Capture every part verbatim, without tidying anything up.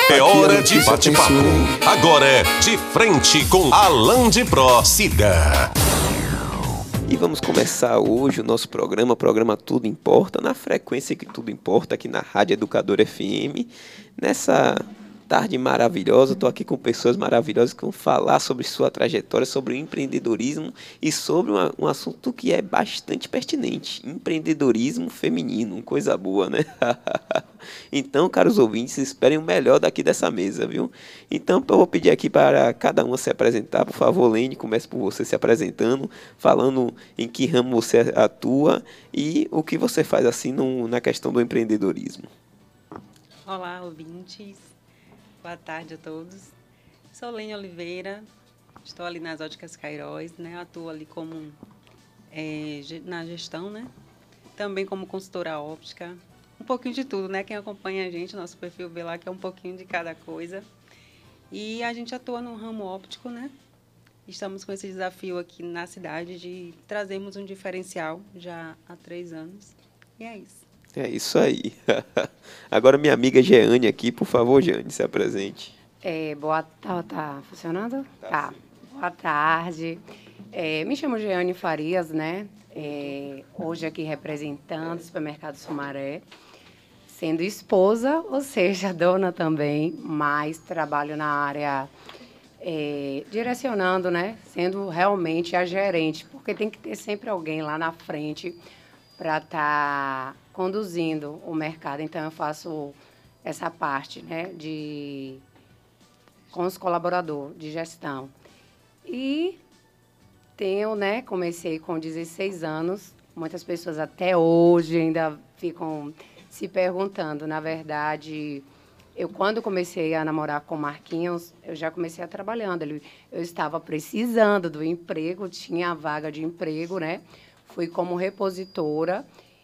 É hora de bate-papo. Agora é De Frente com Alan de Pró Cida. E vamos começar hoje o nosso programa, o programa Tudo Importa, na frequência que tudo importa, aqui na Rádio Educador F M. Nessa tarde maravilhosa, estou aqui com pessoas maravilhosas que vão falar sobre sua trajetória, sobre o empreendedorismo e sobre uma, um assunto que é bastante pertinente, empreendedorismo feminino, coisa boa, né? Então, caros ouvintes, esperem o melhor daqui dessa mesa, viu? Então, eu vou pedir aqui para cada uma se apresentar. Por favor, Lene, comece por você se apresentando, falando em que ramo você atua e o que você faz assim no, na questão do empreendedorismo. Olá, ouvintes. Boa tarde a todos. Sou Lene Oliveira, estou ali nas Óticas Queiroz, né? Atuo ali como é, na gestão, né? Também como consultora óptica. Um pouquinho de tudo, né? Quem acompanha a gente, nosso perfil vê lá que é um pouquinho de cada coisa. E a gente atua no ramo óptico, né? Estamos com esse desafio aqui na cidade de trazermos um diferencial já há três anos. E é isso. É isso aí. Agora minha amiga Jeane aqui, por favor, Jeane, se apresente. É, boa tarde, tá funcionando? Tá. Tá. Boa tarde. É, me chamo Jeane Farias, né? É, hoje aqui representando o supermercado Sumaré, sendo esposa, ou seja, dona também, mas trabalho na área é, direcionando, né? Sendo realmente a gerente, porque tem que ter sempre alguém lá na frente para estar conduzindo o mercado. Então, eu faço essa parte, né, de, com os colaboradores de gestão. E tenho, né, comecei com dezesseis anos, muitas pessoas até hoje ainda ficam se perguntando. Na verdade, eu quando comecei a namorar com o Marquinhos, eu já comecei a trabalhando. Ele, eu estava precisando do emprego, tinha a vaga de emprego, né? Fui como repositora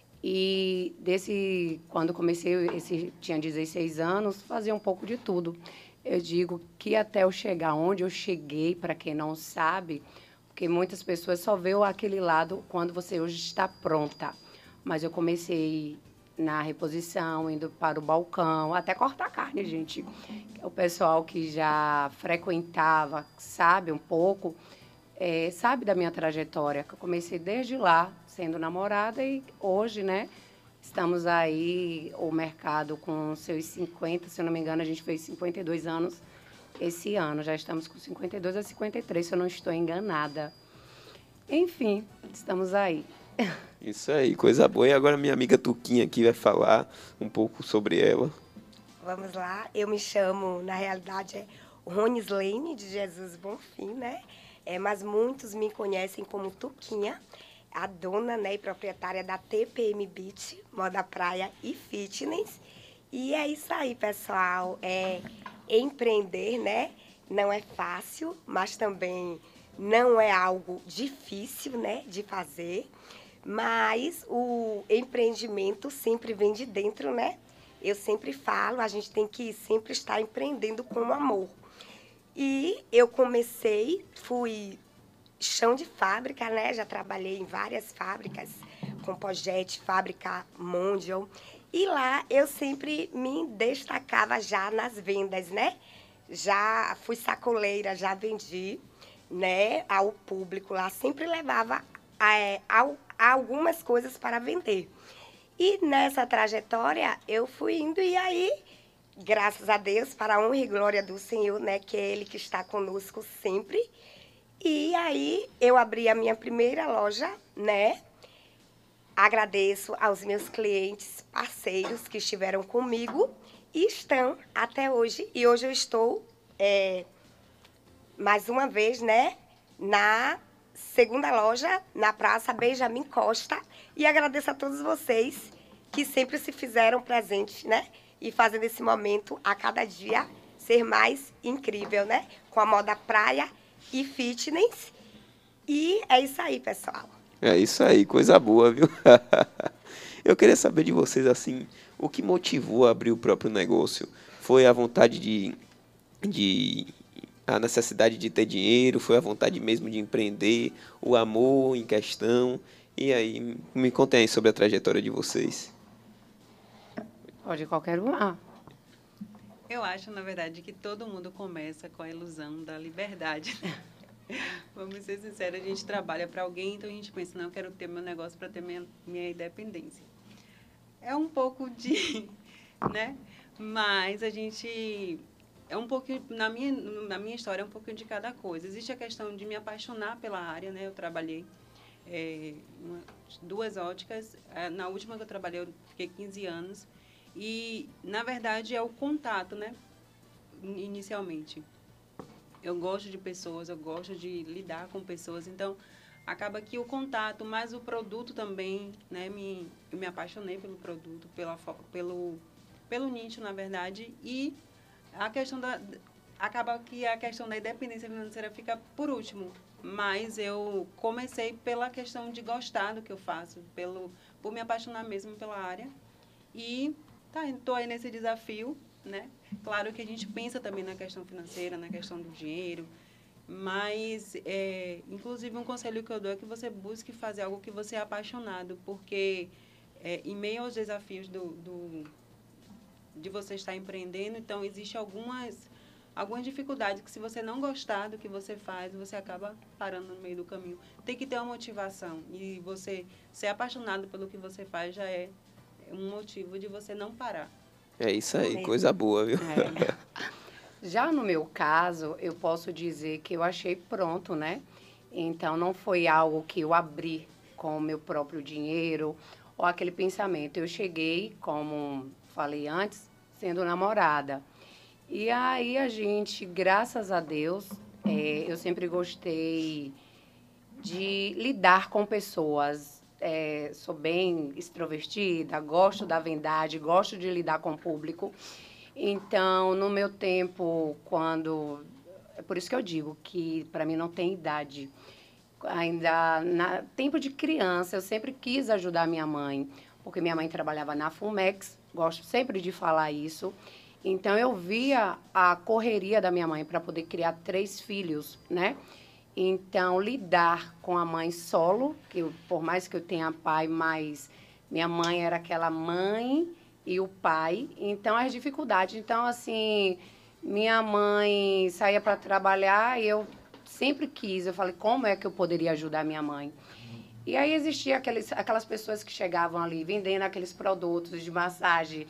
e desse, quando comecei, esse, tinha dezesseis anos, fazia um pouco de tudo. Eu digo que até eu chegar onde eu cheguei, para quem não sabe, porque muitas pessoas só veem aquele lado quando você hoje está pronta. Mas eu comecei na reposição, indo para o balcão, até cortar carne, gente. O pessoal que já frequentava, sabe um pouco, É, sabe da minha trajetória, que eu comecei desde lá, sendo namorada, e hoje, né, estamos aí, o mercado com seus cinquenta, se eu não me engano, a gente fez cinquenta e dois anos esse ano, já estamos com cinquenta e dois a cinquenta e três, se eu não estou enganada. Enfim, estamos aí. Isso aí, coisa boa. E agora minha amiga Tuquinha aqui vai falar um pouco sobre ela. Vamos lá, eu me chamo, na realidade, é Ronislene de Jesus Bonfim, né? É, mas muitos me conhecem como Tuquinha, a dona, né, e proprietária da T P M Beach, moda praia e fitness. E é isso aí, pessoal. É, empreender, né, não é fácil, mas também não é algo difícil, né, de fazer. Mas o empreendimento sempre vem de dentro, né? Eu sempre falo, a gente tem que sempre estar empreendendo com amor. E eu comecei, fui chão de fábrica, né? Já trabalhei em várias fábricas, Compojet, fábrica Mondial. E lá eu sempre me destacava já nas vendas, né? Já fui sacoleira, já vendi, né, ao público lá. Sempre levava é, ao, algumas coisas para vender. E nessa trajetória eu fui indo e aí... Graças a Deus, para a honra e glória do Senhor, né, que é Ele que está conosco sempre. E aí eu abri a minha primeira loja, né? Agradeço aos meus clientes, parceiros que estiveram comigo e estão até hoje. E hoje eu estou, é, mais uma vez, né, na segunda loja, na Praça Benjamin Costa. E agradeço a todos vocês que sempre se fizeram presentes, né? E fazendo esse momento, a cada dia, ser mais incrível, né? Com a moda praia e fitness. E é isso aí, pessoal. É isso aí, coisa boa, viu? Eu queria saber de vocês, assim, o que motivou a abrir o próprio negócio? Foi a vontade de... de a necessidade de ter dinheiro? Foi a vontade mesmo de empreender? O amor em questão? E aí, me contem aí sobre a trajetória de vocês. Pode qualquer um. Ah. Eu acho, na verdade, que todo mundo começa com a ilusão da liberdade. Vamos ser sinceros, a gente trabalha para alguém, então a gente pensa, não, eu quero ter meu negócio para ter minha, minha independência. É um pouco de... né? Mas a gente... É um pouco, na minha, na minha história, é um pouquinho de cada coisa. Existe a questão de me apaixonar pela área, né? Eu trabalhei é, uma, duas óticas. Na última que eu trabalhei, eu fiquei quinze anos. E, na verdade, é o contato, né? Inicialmente. Eu gosto de pessoas, eu gosto de lidar com pessoas. Então, acaba que o contato, mais o produto também, né? Me, eu me apaixonei pelo produto, pela, pelo, pelo nicho, na verdade. E a questão da... Acaba que a questão da independência financeira fica por último. Mas eu comecei pela questão de gostar do que eu faço, pelo, por me apaixonar mesmo pela área. E tá, estou aí nesse desafio, né? Claro que a gente pensa também na questão financeira, na questão do dinheiro, mas, é, inclusive, um conselho que eu dou é que você busque fazer algo que você é apaixonado, porque é, em meio aos desafios do, do, de você estar empreendendo, então, existem algumas, algumas dificuldades que, se você não gostar do que você faz, você acaba parando no meio do caminho. Tem que ter uma motivação, e você ser apaixonado pelo que você faz já é um motivo de você não parar. É isso aí, coisa boa, viu? É. Já no meu caso, eu posso dizer que eu achei pronto, né? Então, não foi algo que eu abri com o meu próprio dinheiro ou aquele pensamento. Eu cheguei, como falei antes, sendo namorada. E aí a gente, graças a Deus, é, eu sempre gostei de lidar com pessoas. É, sou bem extrovertida, gosto da verdade, gosto de lidar com o público. Então, no meu tempo, quando... É por isso que eu digo que, para mim, não tem idade. Ainda, na tempo de criança, eu sempre quis ajudar minha mãe, porque minha mãe trabalhava na Fumex, gosto sempre de falar isso. Então, eu via a correria da minha mãe para poder criar três filhos, né? Então, lidar com a mãe solo, que eu, por mais que eu tenha pai, mas minha mãe era aquela mãe e o pai. Então, as dificuldades. Então, assim, minha mãe saía para trabalhar e eu sempre quis. Eu falei, como é que eu poderia ajudar minha mãe? E aí existia aqueles, aquelas pessoas que chegavam ali vendendo aqueles produtos de massagem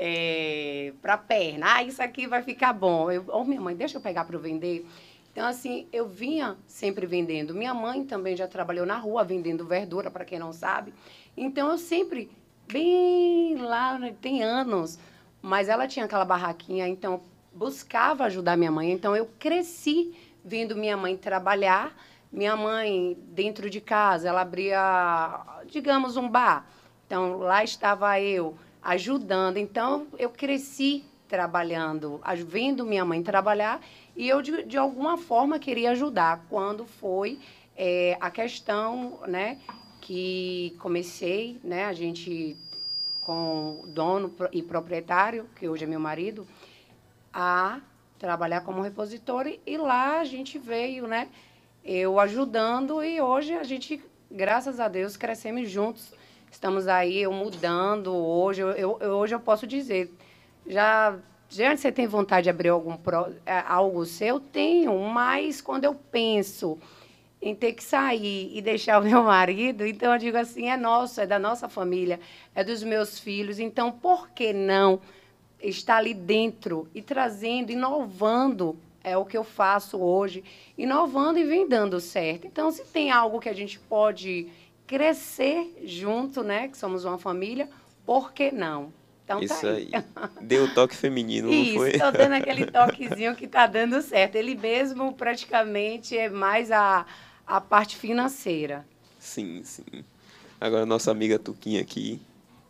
é, para perna. Ah, isso aqui vai ficar bom. Eu, oh, minha mãe, deixa eu pegar para eu vender. Então, assim, eu vinha sempre vendendo. Minha mãe também já trabalhou na rua vendendo verdura, para quem não sabe. Então, eu sempre, bem lá, né, tem anos, mas ela tinha aquela barraquinha, então, buscava ajudar minha mãe. Então, eu cresci vendo minha mãe trabalhar. Minha mãe, dentro de casa, ela abria, digamos, um bar. Então, lá estava eu ajudando. Então, eu cresci trabalhando, vendo minha mãe trabalhar. E eu, de, de alguma forma, queria ajudar. Quando foi é, a questão, né, que comecei, né, a gente, com o dono e proprietário, que hoje é meu marido, a trabalhar como repositor. E lá a gente veio, né, eu ajudando, e hoje a gente, graças a Deus, crescemos juntos. Estamos aí, eu mudando. Hoje eu, eu, hoje eu posso dizer, já... Gente, você tem vontade de abrir algum pro, algo seu? Eu tenho, mas quando eu penso em ter que sair e deixar o meu marido, então eu digo assim, é nosso, é da nossa família, é dos meus filhos, então por que não estar ali dentro e trazendo, inovando, é o que eu faço hoje, inovando e vem dando certo. Então, se tem algo que a gente pode crescer junto, né, que somos uma família, por que não? Então, isso tá aí. aí. Deu o toque feminino, Isso, não foi? Estou dando aquele toquezinho que está dando certo. Ele mesmo, praticamente, é mais a, a parte financeira. Sim, sim. Agora, nossa amiga Tuquinha aqui.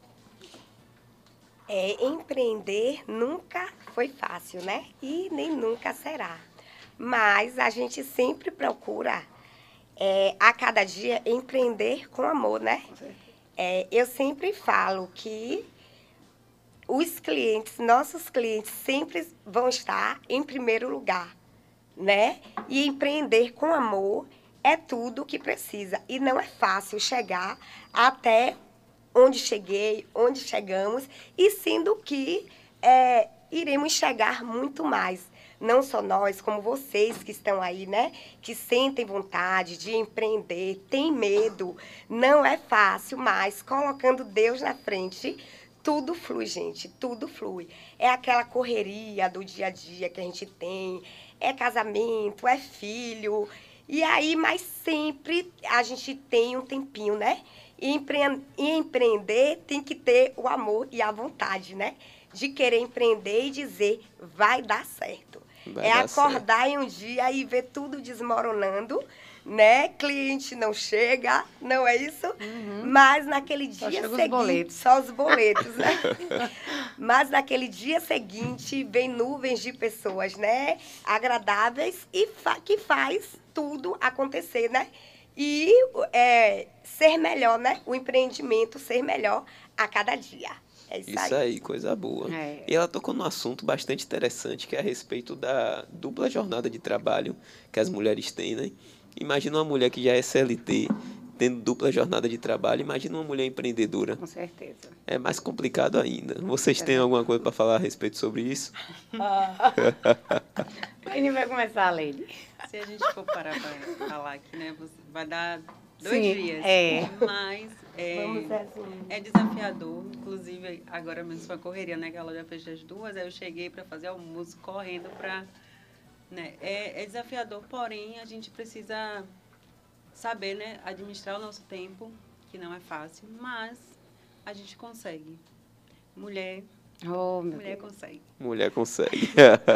É, empreender nunca foi fácil, né? E nem nunca será. Mas a gente sempre procura, é, a cada dia, empreender com amor, né? É, eu sempre falo que os clientes, nossos clientes, sempre vão estar em primeiro lugar, né? E empreender com amor é tudo o que precisa. E não é fácil chegar até onde cheguei, onde chegamos, e sendo que é, iremos chegar muito mais. Não só nós, como vocês que estão aí, né? Que sentem vontade de empreender, tem medo. Não é fácil, mas colocando Deus na frente, tudo flui, gente, tudo flui. É aquela correria do dia a dia que a gente tem, é casamento, é filho. E aí, mas sempre a gente tem um tempinho, né? E empre- e empreender tem que ter o amor e a vontade, né? De querer empreender e dizer, vai dar certo. Vai é dar acordar certo. em um dia e ver tudo desmoronando, né? Cliente não chega, não é isso? Uhum. Mas naquele Só dia chega os seguinte, boletos. só os boletos, né? Mas naquele dia seguinte, vem nuvens de pessoas, né? Agradáveis e fa- que faz tudo acontecer, né? E é, ser melhor, né? O empreendimento ser melhor a cada dia. É isso, Isso aí. aí, coisa boa. É. E ela tocou num assunto bastante interessante, que é a respeito da dupla jornada de trabalho que as mulheres têm, né? Imagina uma mulher que já é C L T, tendo dupla jornada de trabalho, imagina uma mulher empreendedora. Com certeza. É mais complicado ainda. Vocês têm alguma coisa para falar a respeito sobre isso? Ele vai começar, Leile. Se a gente for parar para falar aqui, né, você- vai dar dois Sim, dias. é. Mas é, Vamos resumir. é desafiador. Inclusive, agora mesmo foi uma correria, né? Que a loja fez às duas, aí eu cheguei para fazer almoço correndo para... Né, é, é desafiador, porém, a gente precisa saber, né, administrar o nosso tempo, que não é fácil, mas a gente consegue. Mulher, Oh, meu mulher Deus. consegue. Mulher consegue.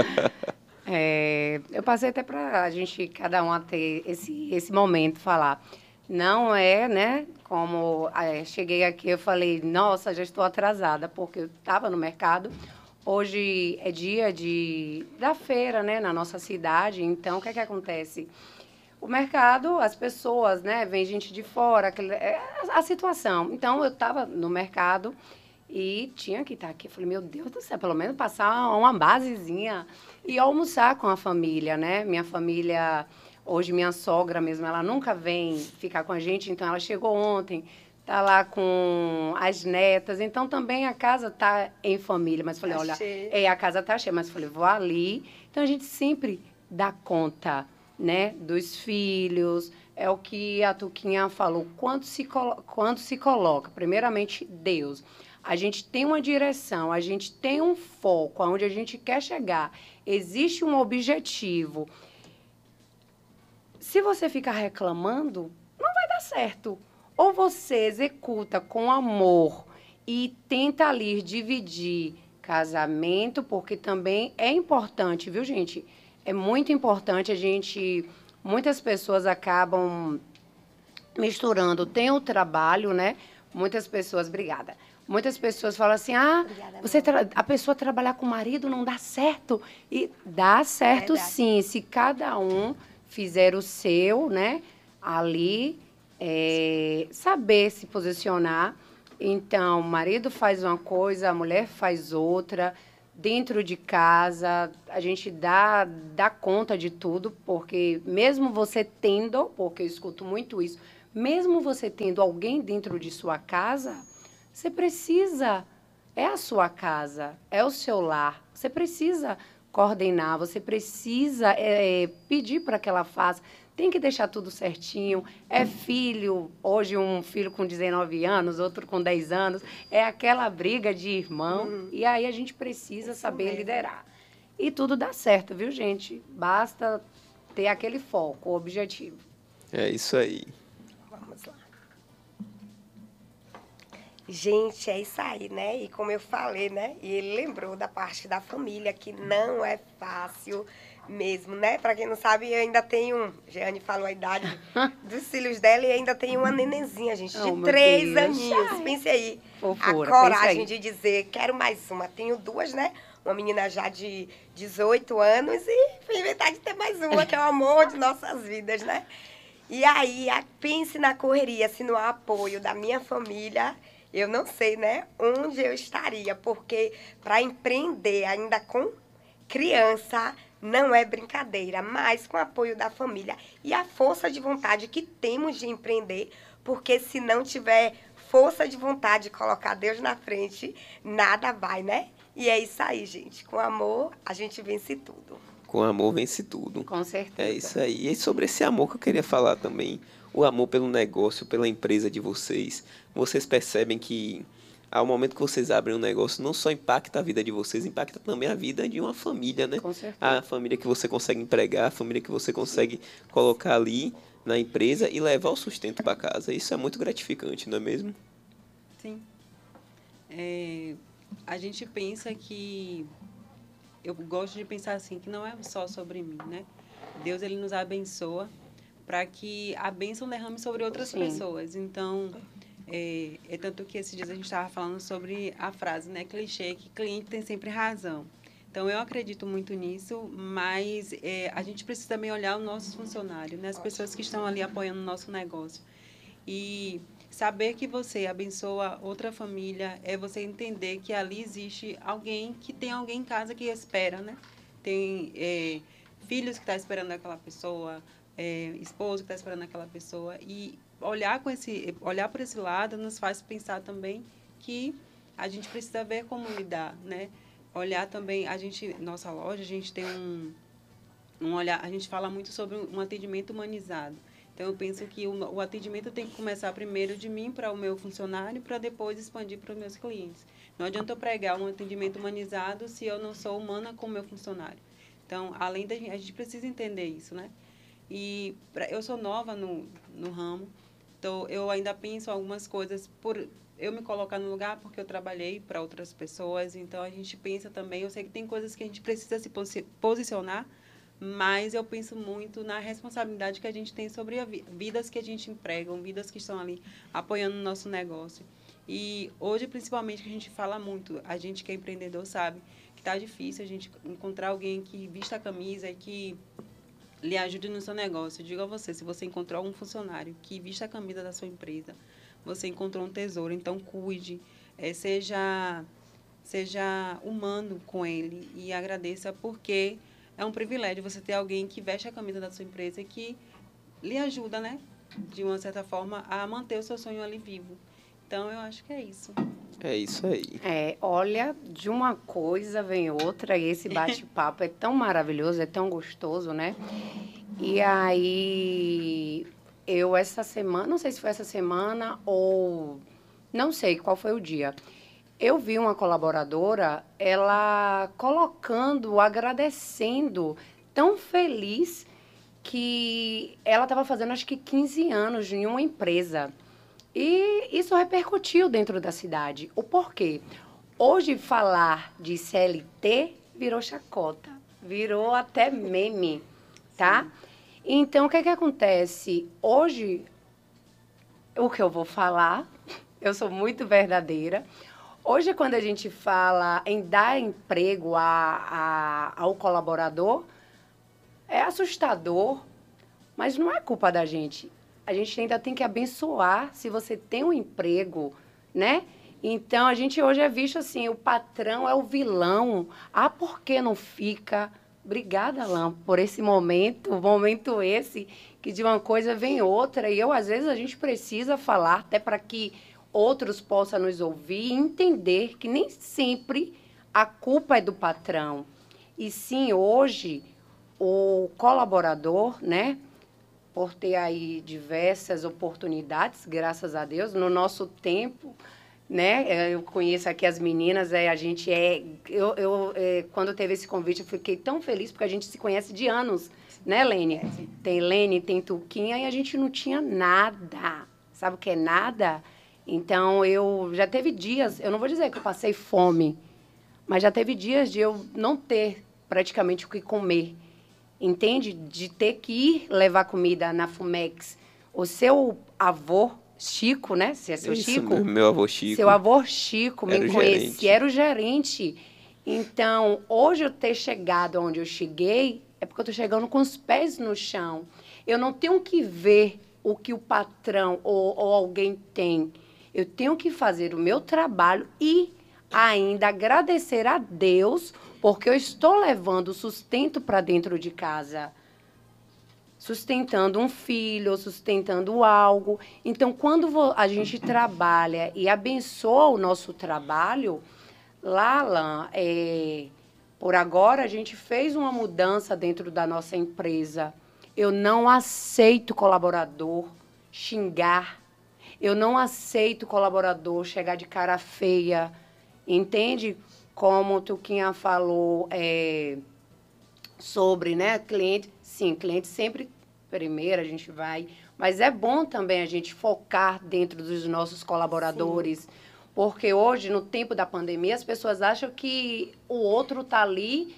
É, eu passei até para a gente, cada um, ter esse, esse momento, falar. Não é, né, como é, cheguei aqui, eu falei, nossa, já estou atrasada, porque eu estava no mercado. Hoje é dia de, da feira, né, na nossa cidade, então o que é que acontece? O mercado, as pessoas, né, vem gente de fora, aquele, é a, a situação. Então, eu estava no mercado e tinha que estar aqui. Eu falei, meu Deus do céu, pelo menos passar uma basezinha e almoçar com a família, né? Minha família, hoje minha sogra mesmo, ela nunca vem ficar com a gente, então ela chegou ontem, tá lá com as netas, então também a casa tá em família. Mas falei, Tá olha, cheia. é, a casa tá cheia, mas falei, vou ali. Então a gente sempre dá conta, né, dos filhos. É o que a Tuquinha falou, quanto se, colo- quanto se coloca, primeiramente Deus. A gente tem uma direção, a gente tem um foco, aonde a gente quer chegar. Existe um objetivo. Se você ficar reclamando, não vai dar certo. Ou você executa com amor e tenta ali dividir casamento, porque também é importante, viu, gente? É muito importante a gente... Muitas pessoas acabam misturando. Tem o trabalho, né? Muitas pessoas... Obrigada. Muitas pessoas falam assim, ah, Obrigada, você tra- a pessoa trabalhar com o marido não dá certo. E dá certo, Verdade. sim, se cada um fizer o seu, né? Ali, é, saber se posicionar. Então, o marido faz uma coisa, a mulher faz outra. Dentro de casa, a gente dá, dá conta de tudo, porque mesmo você tendo, porque eu escuto muito isso, mesmo você tendo alguém dentro de sua casa, você precisa, é a sua casa, é o seu lar, você precisa coordenar, você precisa é, pedir para que ela faça, tem que deixar tudo certinho, é filho, hoje um filho com dezenove anos, outro com dez anos, é aquela briga de irmão, Uhum. e aí a gente precisa Isso saber mesmo. liderar. E tudo dá certo, viu, gente? Basta ter aquele foco, o objetivo. É isso aí. Vamos lá. Gente, é isso aí, né? E como eu falei, né? E ele lembrou da parte da família, que não é fácil mesmo, né? Pra quem não sabe, eu ainda tenho... Jeane falou a idade dos filhos dela e ainda tem uma nenenzinha, gente, de Oh, meu três Deus. aninhos. Ai. Pense aí. Fofura, a coragem pense aí. de dizer, quero mais uma. Tenho duas, né? Uma menina já de dezoito anos e fui inventar de ter mais uma, que é o amor de nossas vidas, né? E aí, a- pense na correria, se não há apoio da minha família, eu não sei, né, onde eu estaria, porque para empreender ainda com criança não é brincadeira, mas com o apoio da família e a força de vontade que temos de empreender, porque se não tiver força de vontade de colocar Deus na frente, nada vai, né? E é isso aí, gente. Com amor, a gente vence tudo. Com amor vence tudo. Com certeza. É isso aí. E sobre esse amor que eu queria falar também, o amor pelo negócio, pela empresa de vocês. Vocês percebem que ao momento que vocês abrem um negócio, não só impacta a vida de vocês, impacta também a vida de uma família, né? Com certeza. A família que você consegue empregar, a família que você consegue colocar ali na empresa e levar o sustento para casa. Isso é muito gratificante, não é mesmo? Sim. É, a gente pensa que... Eu gosto de pensar assim, que não é só sobre mim, né? Deus, ele nos abençoa para que a bênção derrame sobre outras Sim. pessoas. Então, é, é tanto que esses dias a gente estava falando sobre a frase, né? Clichê, que cliente tem sempre razão. Então, eu acredito muito nisso, mas é, a gente precisa também olhar os nossos funcionários, né? As pessoas que estão ali apoiando o nosso negócio. E saber que você abençoa outra família é você entender que ali existe alguém, que tem alguém em casa que espera, né? Tem é, filhos que estão esperando aquela pessoa, é, esposo que está esperando aquela pessoa. E olhar, com esse, olhar por esse lado nos faz pensar também que a gente precisa ver como lidar, né? Olhar também, a gente, nossa loja, a gente tem um, um olhar, a gente fala muito sobre um atendimento humanizado. Então, eu penso que o, o atendimento tem que começar primeiro de mim para o meu funcionário, para depois expandir para os meus clientes. Não adianta eu pregar um atendimento humanizado se eu não sou humana com o meu funcionário. Então, além da gente, a gente precisa entender isso, né? E pra, eu sou nova no, no ramo, então eu ainda penso algumas coisas por eu me colocar no lugar, porque eu trabalhei para outras pessoas. Então, a gente pensa também, eu sei que tem coisas que a gente precisa se posi posicionar, mas eu penso muito na responsabilidade que a gente tem sobre a vi vidas que a gente emprega, vidas que estão ali apoiando o nosso negócio. E hoje, principalmente, que a gente fala muito, a gente que é empreendedor sabe que está difícil a gente encontrar alguém que vista a camisa e que lhe ajude no seu negócio. Eu digo a você, se você encontrou um funcionário que vista a camisa da sua empresa, você encontrou um tesouro, então cuide, é, seja, seja humano com ele e agradeça, porque é um privilégio você ter alguém que veste a camisa da sua empresa e que lhe ajuda, né, de uma certa forma, a manter o seu sonho ali vivo. Então, eu acho que é isso. É isso aí. É, olha, de uma coisa vem outra e esse bate-papo é tão maravilhoso, é tão gostoso, né? E aí, eu essa semana, não sei se foi essa semana ou não sei qual foi o dia, eu vi uma colaboradora, ela colocando, agradecendo, tão feliz que ela estava fazendo acho que quinze anos em uma empresa. E isso repercutiu dentro da cidade. O porquê? Hoje falar de C L T virou chacota, virou até meme, tá? Então, o que é que acontece? Hoje, o que eu vou falar, eu sou muito verdadeira. Hoje, quando a gente fala em dar emprego a, a, ao colaborador, é assustador, mas não é culpa da gente. A gente ainda tem que abençoar se você tem um emprego, né? Então, a gente hoje é visto assim, o patrão é o vilão. Ah, por que não fica? Obrigada, Alain, por esse momento, momento esse, que de uma coisa vem outra. E eu, às vezes, a gente precisa falar, até para que outros possam nos ouvir e entender que nem sempre a culpa é do patrão. E sim, hoje, o colaborador, né, por ter aí diversas oportunidades, graças a Deus, no nosso tempo, né, eu conheço aqui as meninas, é, a gente é, eu, eu é, quando teve esse convite, eu fiquei tão feliz, porque a gente se conhece de anos, né, Lene? É, tem Lene, tem Tuquinha, e a gente não tinha nada, sabe o que é nada? Então, eu já teve dias, eu não vou dizer que eu passei fome, mas já teve dias de eu não ter praticamente o que comer, entende? De ter que ir levar comida na Fumex. O seu avô, Chico, né? Se é seu Isso, Chico? Meu, meu avô Chico. Seu avô Chico me conhecia, era o gerente. Então, hoje eu ter chegado onde eu cheguei, é porque eu estou chegando com os pés no chão. Eu não tenho que ver o que o patrão ou, ou alguém tem. Eu tenho que fazer o meu trabalho e ainda agradecer a Deus, porque eu estou levando sustento para dentro de casa, sustentando um filho, sustentando algo. Então, quando a gente trabalha e abençoa o nosso trabalho, Lá, Alan, é, por agora a gente fez uma mudança dentro da nossa empresa. Eu não aceito colaborador xingar. Eu não aceito colaborador chegar de cara feia. Entende? Como o Tuquinha falou é, sobre, né, cliente. Sim, cliente sempre primeiro a gente vai. Mas é bom também a gente focar dentro dos nossos colaboradores. Sim. Porque hoje, no tempo da pandemia, as pessoas acham que o outro está ali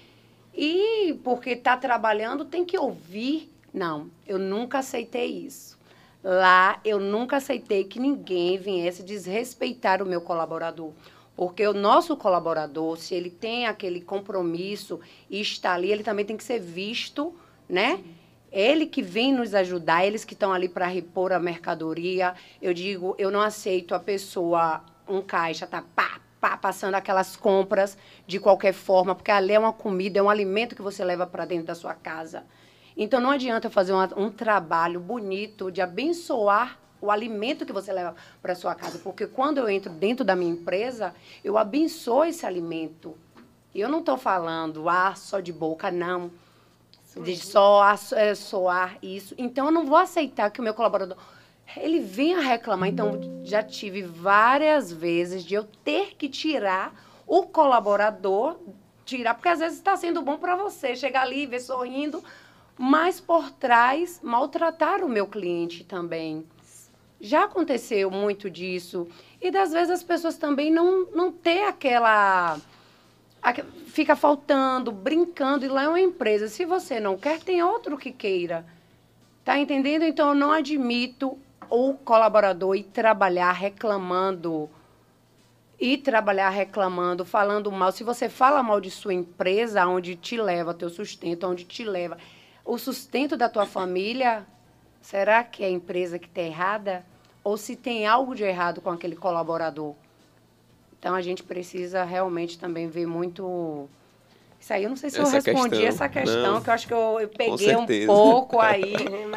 e porque está trabalhando tem que ouvir. Não, eu nunca aceitei isso. Lá, eu nunca aceitei que ninguém viesse desrespeitar o meu colaborador. Porque o nosso colaborador, se ele tem aquele compromisso e está ali, ele também tem que ser visto, né? Sim. Ele que vem nos ajudar, eles que estão ali para repor a mercadoria. Eu digo, eu não aceito a pessoa, um caixa, tá pá, pá, passando aquelas compras de qualquer forma, porque ali é uma comida, é um alimento que você leva para dentro da sua casa. Então, não adianta fazer uma, um trabalho bonito de abençoar o alimento que você leva para sua casa, porque quando eu entro dentro da minha empresa, eu abençoo esse alimento. Eu não estou falando, ah, só de boca, não. De só é, soar isso. Então, eu não vou aceitar que o meu colaborador, ele venha reclamar. Então, já tive várias vezes de eu ter que tirar o colaborador, tirar, porque às vezes está sendo bom para você, chegar ali e ver sorrindo, mas por trás, maltratar o meu cliente também. Já aconteceu muito disso. E, das vezes, as pessoas também não, não têm aquela... Fica faltando, brincando, e lá é uma empresa. Se você não quer, tem outro que queira. Tá entendendo? Então, eu não admito o colaborador ir trabalhar reclamando. Ir trabalhar reclamando, falando mal. Se você fala mal de sua empresa, onde te leva teu sustento, onde te leva o sustento da tua família, será que é a empresa que está errada? Ou se tem algo de errado com aquele colaborador? Então, a gente precisa realmente também ver muito... Isso aí, eu não sei se essa eu respondi questão. essa questão, não, que eu acho que eu, eu peguei um pouco aí,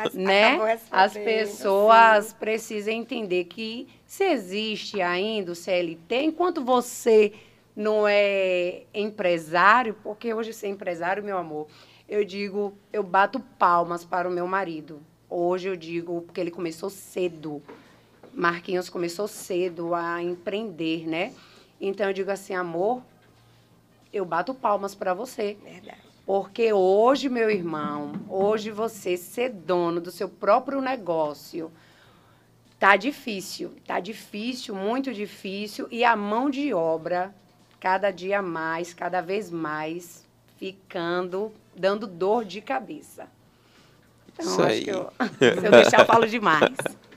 né? As pessoas assim. Precisam entender que se existe ainda o C L T, enquanto você não é empresário, porque hoje ser empresário, meu amor, eu digo, eu bato palmas para o meu marido. Hoje eu digo, porque ele começou cedo. Marquinhos começou cedo a empreender, né? Então, eu digo assim, amor, eu bato palmas para você. Verdade. Porque hoje, meu irmão, hoje você ser dono do seu próprio negócio, tá difícil. Tá difícil, muito difícil. E a mão de obra, cada dia mais, cada vez mais, ficando, dando dor de cabeça. Então, Isso acho aí. que eu, se eu deixar, eu falo demais.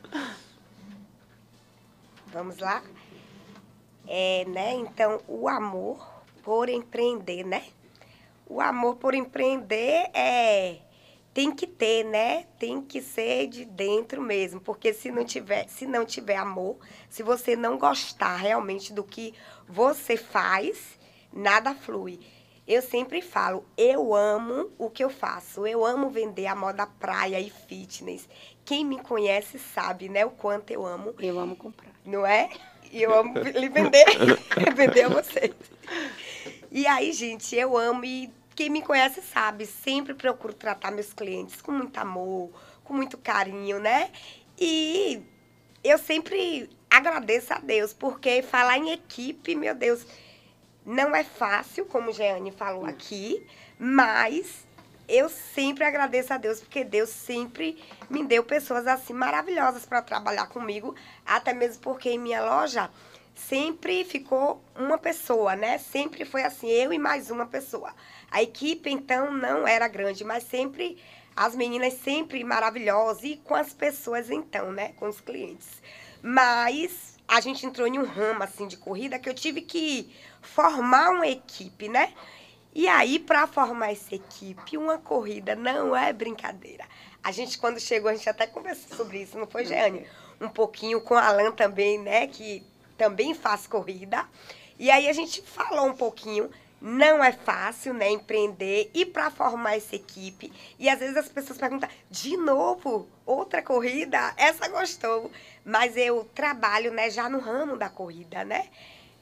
Vamos lá? É, né? Então, o amor por empreender, né? O amor por empreender é, tem que ter, né? Tem que ser de dentro mesmo, porque se não tiver, se não tiver amor, se você não gostar realmente do que você faz, nada flui. Eu sempre falo, eu amo o que eu faço, eu amo vender a moda praia e fitness. Quem me conhece sabe, né, o quanto eu amo. Eu amo comprar. Não é? E eu amo lhe vender, vender a vocês. E aí, gente, eu amo e quem me conhece sabe, sempre procuro tratar meus clientes com muito amor, com muito carinho, né? E eu sempre agradeço a Deus, porque falar em equipe, meu Deus, não é fácil, como a Jeane falou aqui, mas eu sempre agradeço a Deus, porque Deus sempre me deu pessoas assim maravilhosas para trabalhar comigo, até mesmo porque em minha loja sempre ficou uma pessoa, né? Sempre foi assim, eu e mais uma pessoa. A equipe, então, não era grande, mas sempre, as meninas sempre maravilhosas, e com as pessoas, então, né? Com os clientes. Mas a gente entrou em um ramo, assim, de corrida, que eu tive que formar uma equipe, né? E aí, para formar essa equipe, uma corrida não é brincadeira. A gente, quando chegou, a gente até conversou sobre isso, não foi, Jeane? Um pouquinho com a Alan também, né? Que também faz corrida. E aí, a gente falou um pouquinho. Não é fácil, né, empreender e para formar essa equipe. E às vezes as pessoas perguntam, de novo, outra corrida? Essa gostou. Mas eu trabalho, né, já no ramo da corrida, né?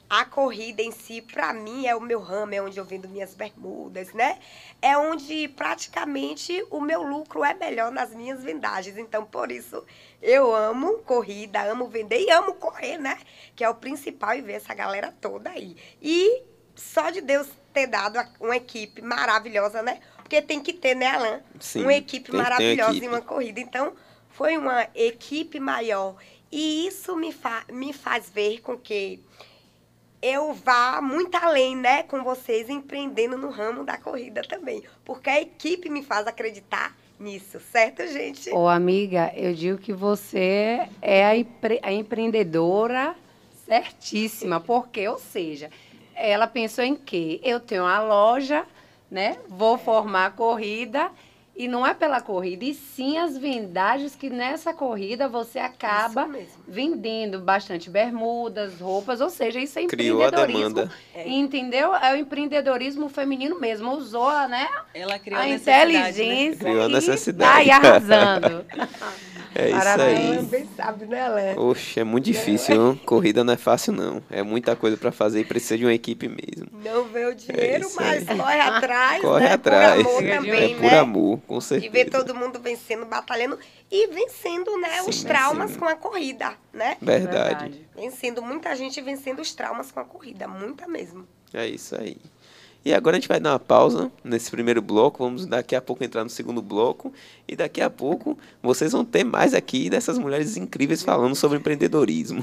a corrida em si, para mim, é o meu ramo, é onde eu vendo minhas bermudas, né? É onde praticamente o meu lucro é melhor nas minhas vendagens. Então, por isso, eu amo corrida, amo vender e amo correr, né? Que é o principal, e ver essa galera toda aí. E só de Deus ter dado uma equipe maravilhosa, né? Porque tem que ter, né, Alan? Sim, uma equipe tem que ter maravilhosa equipe. em uma corrida. Então, foi uma equipe maior. E isso me, fa me faz ver com que eu vá muito além, né, com vocês, empreendendo no ramo da corrida também. Porque a equipe me faz acreditar nisso, certo, gente? Ô, amiga, eu digo que você é a, empre a empreendedora certíssima. Porque, ou seja, ela pensou em quê? Eu tenho uma loja, né, vou formar a corrida. E não é pela corrida, e sim as vendagens que nessa corrida você acaba vendendo bastante bermudas, roupas, ou seja, isso é Criou a empreendedorismo. demanda. Entendeu? É o empreendedorismo feminino mesmo. Usou, né? Ela criou a a necessidade, né? inteligência. Criou a e necessidade. tá aí arrasando. É isso Parabéns. aí. Bem sabe, né, Alan? Oxe, é muito difícil, hein? Corrida não é fácil, não. É muita coisa para fazer e precisa de uma equipe mesmo. Não vê o dinheiro, isso mas aí. corre atrás, Corre né? atrás. Por amor também, É por né? amor, com E certeza. ver todo mundo vencendo, batalhando e vencendo, né, Sim, os traumas sim. com a corrida, né? Verdade. Vencendo, muita gente vencendo os traumas com a corrida, muita mesmo. É isso aí. E agora a gente vai dar uma pausa nesse primeiro bloco, vamos daqui a pouco entrar no segundo bloco, e daqui a pouco vocês vão ter mais aqui dessas mulheres incríveis falando sobre empreendedorismo.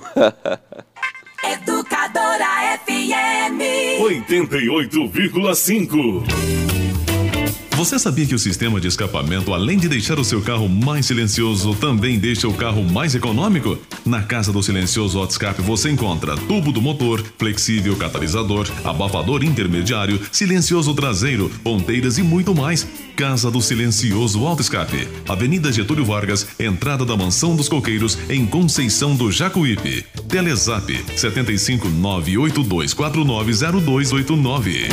Educadora F M oitenta e oito vírgula cinco. Você sabia que o sistema de escapamento, além de deixar o seu carro mais silencioso, também deixa o carro mais econômico? Na Casa do Silencioso Autoescape você encontra tubo do motor, flexível catalisador, abafador intermediário, silencioso traseiro, ponteiras e muito mais. Casa do Silencioso Autoescape, Avenida Getúlio Vargas, entrada da Mansão dos Coqueiros, em Conceição do Jacuípe. Telezap sete cinco nove oito dois quatro nove zero dois oito nove.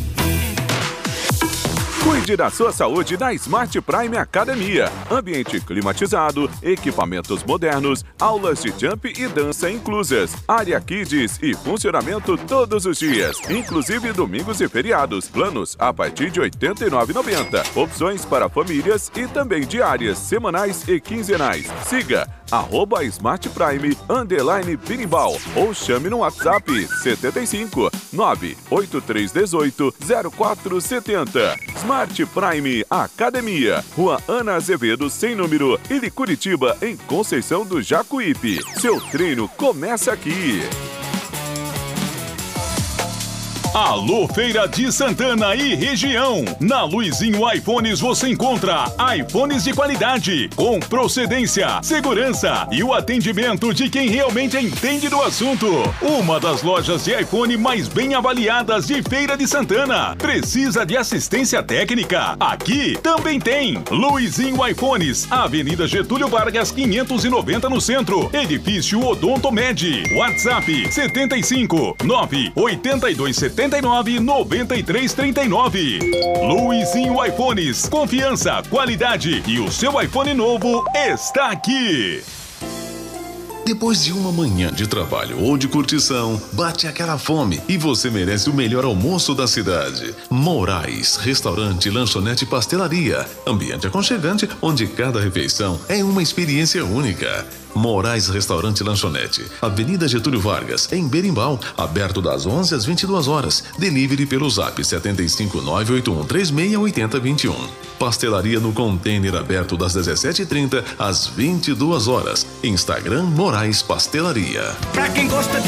Cuide da sua saúde na Smart Prime Academia. Ambiente climatizado, equipamentos modernos, aulas de jump e dança inclusas, área kids e funcionamento todos os dias, inclusive domingos e feriados. Planos a partir de oitenta e nove reais e noventa centavos. Opções para famílias e também diárias, semanais e quinzenais. Siga arroba Smart Prime underline Birimbau ou chame no WhatsApp setenta e cinco nove oito três um oito zero quatro sete zero. Smart Prime Academia, Rua Ana Azevedo, sem número, Ili Curitiba, em Conceição do Jacuípe. Seu treino começa aqui. Alô, Feira de Santana e região. Na Luizinho iPhones você encontra iPhones de qualidade, com procedência, segurança e o atendimento de quem realmente entende do assunto. Uma das lojas de iPhone mais bem avaliadas de Feira de Santana. Precisa de assistência técnica? Aqui também tem. Luizinho iPhones, Avenida Getúlio Vargas quinhentos e noventa no centro. Edifício Odontomed. WhatsApp setenta e cinco nove oito dois sete nove nove três três nove. Luizinho iPhones, confiança, qualidade e o seu iPhone novo está aqui. Depois de uma manhã de trabalho ou de curtição, bate aquela fome e você merece o melhor almoço da cidade. Moraes, restaurante, lanchonete e pastelaria. Ambiente aconchegante onde cada refeição é uma experiência única. Moraes Restaurante e Lanchonete, Avenida Getúlio Vargas, em Berimbau, aberto das onze às vinte e duas horas. Delivery pelo zap sete cinco nove oito um três seis oito zero dois um. Pastelaria no container aberto das dezessete e trinta às vinte e duas horas. Instagram Moraes Pastelaria. Pra quem gosta de